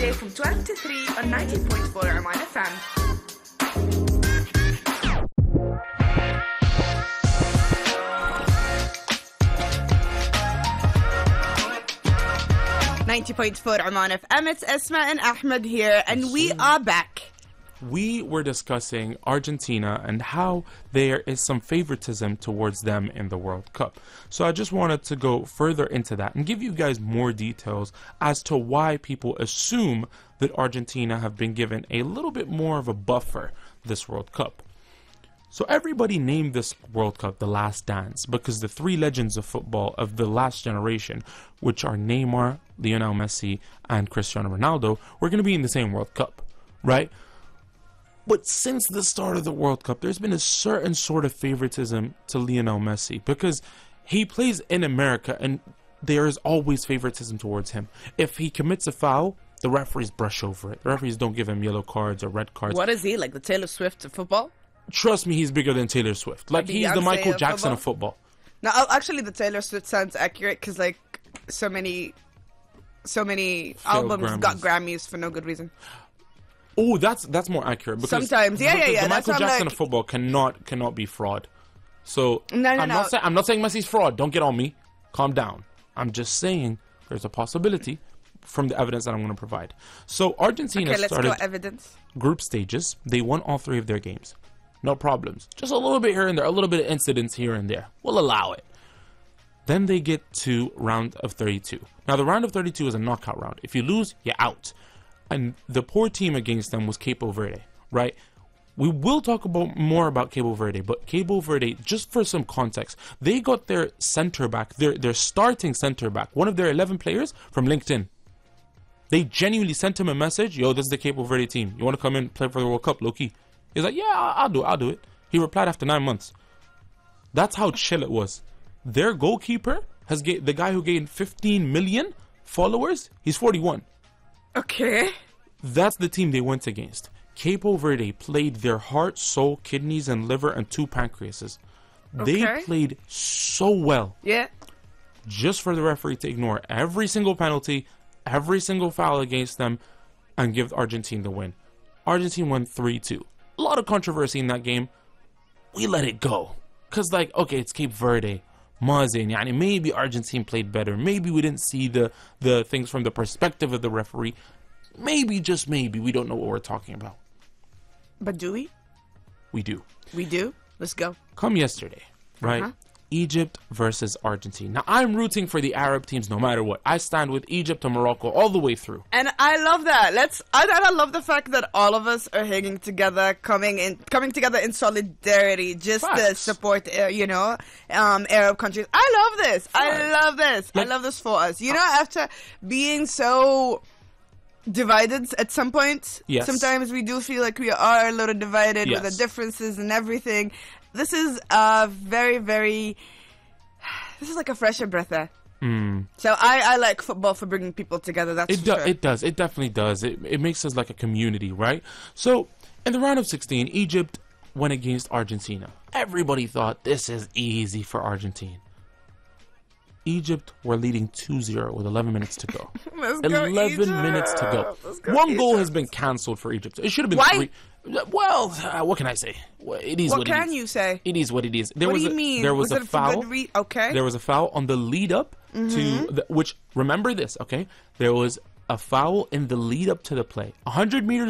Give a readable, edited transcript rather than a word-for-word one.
weekday from 12 to 3 on 90.4 Oman FM. Oman FM. It's Esma and Ahmed here, and we are back. We were discussing Argentina and how there is some favoritism towards them in the World Cup. So I just wanted to go further into that and give you guys more details as to why people assume that Argentina have been given a little bit more of a buffer this World Cup. So everybody named this World Cup The Last Dance because the three legends of football of the last generation, which are Neymar, Lionel Messi, and Cristiano Ronaldo, were going to be in the same World Cup, right? But since the start of the World Cup, there's been a certain sort of favoritism to Lionel Messi because he plays in America and there is always favoritism towards him. If he commits a foul, the referees brush over it. The referees don't give him yellow cards or red cards. What is he, like the Taylor Swift of football? Trust me, he's bigger than Taylor Swift. Like, he's the Michael Jackson of football. No, actually, the Taylor Swift sounds accurate because, like, so many albums got Grammys for no good reason. Oh, that's more accurate. Because, sometimes, yeah. The Michael Jackson of football cannot be fraud. So I'm not saying Messi's fraud. Don't get on me. Calm down. I'm just saying there's a possibility from the evidence that I'm going to provide. So Argentina started evidence. Group stages. They won all three of their games. No problems. Just a little bit here and there, a little bit of incidents here and there. We'll allow it. Then they get to round of 32. Now the round of 32 is a knockout round. If you lose, you're out. And the poor team against them was Cape Verde, right? We will talk more about Cape Verde, but Cape Verde, just for some context, they got their center back, their starting center back, one of their 11 players from LinkedIn. They genuinely sent him a message, yo, this is the Cape Verde team. You want to come in and play for the World Cup, low-key? He's like, yeah, I'll do it. He replied after 9 months. That's how chill it was. Their goalkeeper, the guy who gained 15 million followers, he's 41. Okay. That's the team they went against. Cape Verde played their heart, soul, kidneys, and liver, and 2 pancreases. They played so well. Yeah. Just for the referee to ignore every single penalty, every single foul against them, and give Argentina the win. Argentina won 3-2. A lot of controversy in that game. We let it go. Because, like, okay, it's Cape Verde. Mazin, yani maybe Argentina played better. Maybe we didn't see the things from the perspective of the referee. Maybe, just maybe, we don't know what we're talking about. But do we? We do. We do? Let's go. Come yesterday, right? Egypt versus Argentina. Now, I'm rooting for the Arab teams no matter what. I stand with Egypt and Morocco all the way through. And I love that. I love the fact that all of us are hanging together, coming together in solidarity, just to support, Arab countries. I love this. I love this. I love this for us. You know, after being so divided at some point, sometimes we do feel like we are a little divided with the differences and everything. This is this is like a fresher breath there. So I like football for bringing people together. It does. It definitely does. It makes us like a community, right? So in the round of 16, Egypt went against Argentina. Everybody thought this is easy for Argentina. Egypt were leading 2-0 with 11 minutes to go. 11 minutes to go. One goal has been cancelled for Egypt. It should have been 3. Well, what can I say? It is what can you say? It is what it is. What do you mean? There was a foul. There was a foul on the lead up to which. Remember this, okay? There was a foul in the lead up to the play. 100 meters